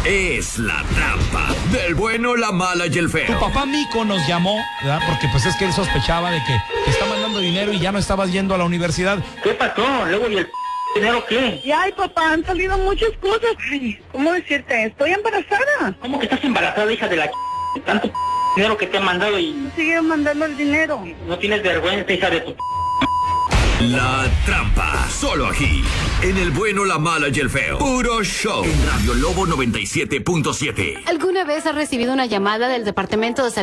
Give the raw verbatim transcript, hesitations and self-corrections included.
es La Trampa, del bueno, la mala y el feo. Tu papá Mico nos llamó, ¿verdad? Porque pues es que él sospechaba de que te está mandando dinero y ya no estabas yendo a la universidad. ¿Qué pasó? Luego, ¿y el dinero qué? Y ay, papá, han salido muchas cosas. Ay, ¿cómo decirte? Estoy embarazada. ¿Cómo que estás embarazada, hija de la tanto dinero que te han mandado y Sigue mandando el dinero. no tienes vergüenza, hija de tu La Trampa, solo aquí, en el bueno, la mala y el feo. Puro show. En Radio Lobo noventa y siete punto siete. ¿Alguna vez has recibido una llamada del Departamento de Salud